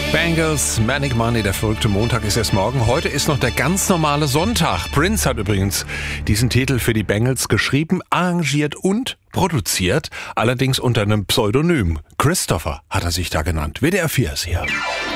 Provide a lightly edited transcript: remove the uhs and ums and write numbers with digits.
Bangles, Manic Monday, der verrückte Montag ist erst morgen. Heute ist noch der ganz normale Sonntag. Prince hat übrigens diesen Titel für die Bangles geschrieben, arrangiert und produziert, allerdings unter einem Pseudonym. Christopher hat er sich da genannt. WDR 4 ist hier.